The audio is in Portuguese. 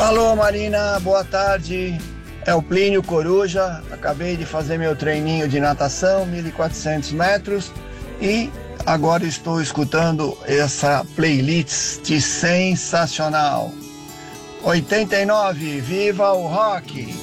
Alô Marina, boa tarde. É o Plínio Coruja. Acabei de fazer meu treininho de natação, 1.400 metros. E agora estou escutando essa playlist sensacional. 89, viva o rock!